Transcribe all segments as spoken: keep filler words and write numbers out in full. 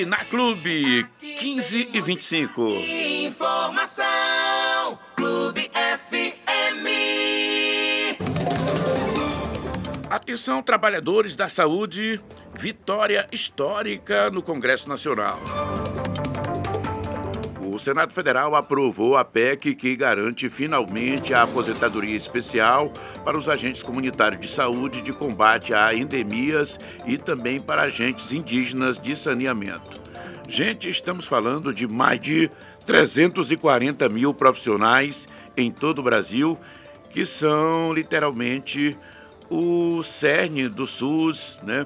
Na Clube, quinze e vinte e cinco. Informação, Clube F M. Atenção, trabalhadores da saúde, vitória histórica no Congresso Nacional. O Senado Federal aprovou a P E C que garante finalmente a aposentadoria especial para os agentes comunitários de saúde de combate a endemias e também para agentes indígenas de saneamento. Gente, estamos falando de mais de trezentos e quarenta mil profissionais em todo o Brasil, que são literalmente o cerne do SUS, né?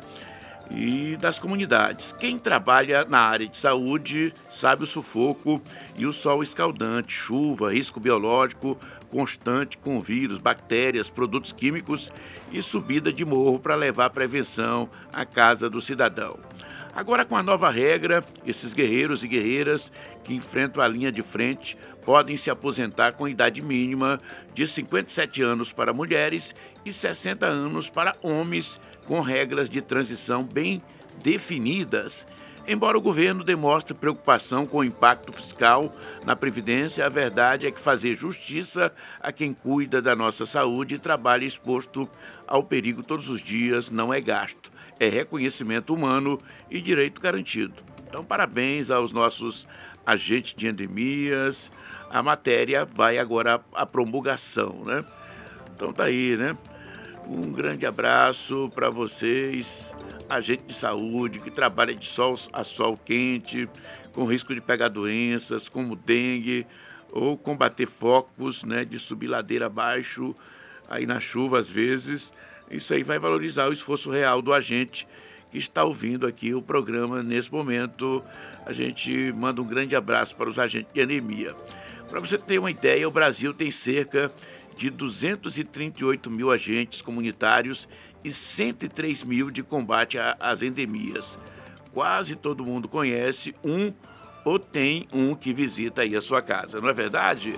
E das comunidades. Quem trabalha na área de saúde sabe o sufoco e o sol escaldante, chuva, risco biológico constante com vírus, bactérias, produtos químicos e subida de morro para levar prevenção à casa do cidadão. Agora, com a nova regra, esses guerreiros e guerreiras que enfrentam a linha de frente podem se aposentar com idade mínima de cinquenta e sete anos para mulheres e sessenta anos para homens, com regras de transição bem definidas. Embora o governo demonstre preocupação com o impacto fiscal na Previdência, a verdade é que fazer justiça a quem cuida da nossa saúde e trabalha exposto ao perigo todos os dias não é gasto, é reconhecimento humano e direito garantido. Então, parabéns aos nossos agentes de endemias. A matéria vai agora à promulgação, né? Então tá aí, né? Um grande abraço para vocês, agente de saúde que trabalha de sol a sol quente, com risco de pegar doenças como dengue ou combater focos, né, de subir ladeira abaixo, aí na chuva às vezes. Isso aí vai valorizar o esforço real do agente que está ouvindo aqui o programa nesse momento. A gente manda um grande abraço para os agentes de anemia. Para você ter uma ideia, o Brasil tem cerca de duzentos e trinta e oito mil agentes comunitários e cento e três mil de combate às endemias. Quase todo mundo conhece um ou tem um que visita aí a sua casa, não é verdade?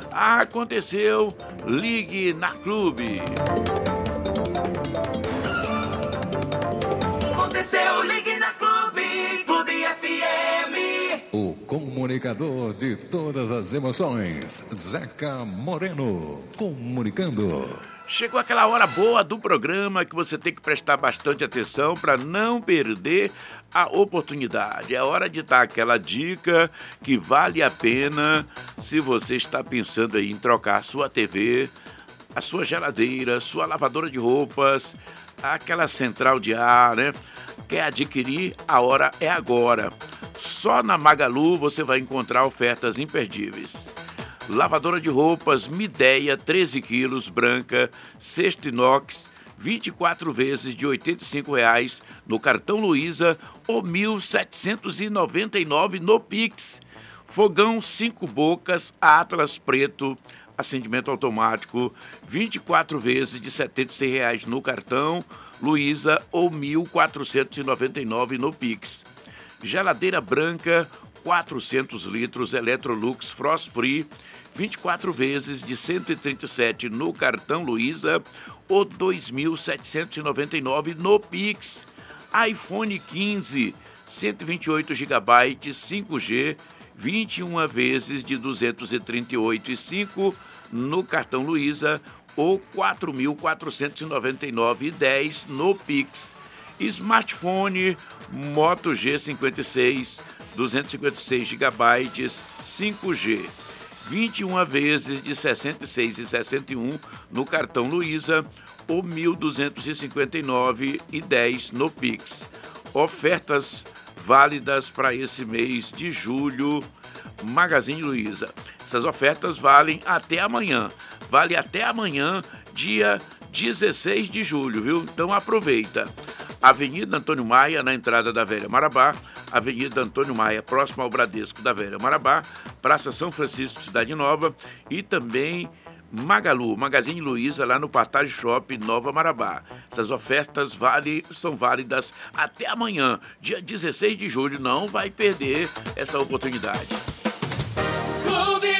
Aconteceu, ligue na Clube. Aconteceu, ligue na Clube, Clube F M. O comunicador de todas as emoções, Zeca Moreno, comunicando. Chegou aquela hora boa do programa que você tem que prestar bastante atenção para não perder a oportunidade. É hora de dar aquela dica que vale a pena se você está pensando aí em trocar a sua T V, a sua geladeira, sua lavadora de roupas, aquela central de ar, né? Quer adquirir? A hora é agora. Só na Magalu você vai encontrar ofertas imperdíveis. Lavadora de roupas Midea, treze quilos, branca, cesto inox, vinte e quatro vezes de oitenta e cinco reais no cartão Luiza ou mil setecentos e noventa e nove no Pix. Fogão cinco bocas, Atlas preto, acendimento automático, vinte e quatro vezes de setenta e seis reais no cartão Luiza ou mil quatrocentos e noventa e nove no Pix. Geladeira branca, quatrocentos litros, Electrolux Frost Free, vinte e quatro vezes de cento e trinta e sete no cartão Luiza ou dois mil setecentos e noventa e nove no Pix. iPhone quinze, cento e vinte e oito gigabytes, cinco G, vinte e uma vezes de duzentos e trinta e oito reais e cinco centavos no cartão Luiza ou quatro mil quatrocentos e noventa e nove reais e dez centavos no Pix. Smartphone Moto G cinquenta e seis, duzentos e cinquenta e seis gigabytes, cinco G, vinte e uma vezes de sessenta e seis reais e sessenta e um centavos no cartão Luiza ou mil duzentos e cinquenta e nove reais e dez centavos no Pix. Ofertas válidas para esse mês de julho, Magazine Luiza. Essas ofertas valem até amanhã. Vale até amanhã, dia dezesseis de julho, viu? Então aproveita. Avenida Antônio Maia, na entrada da Velha Marabá, Avenida Antônio Maia, próximo ao Bradesco da Velha Marabá, Praça São Francisco, Cidade Nova e também Magalu, Magazine Luiza, lá no Partage Shop, Nova Marabá. Essas ofertas vale, são válidas até amanhã, dia dezesseis de julho. Não vai perder essa oportunidade. Clube,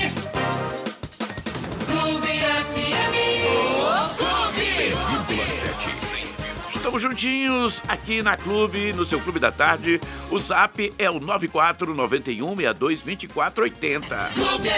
Clube F M. Oh, Clube. cem vírgula sete. Estamos juntinhos aqui na Clube, no seu Clube da Tarde. O zap é o nove quatro nove um, seis dois, dois quatro oito zero. Clube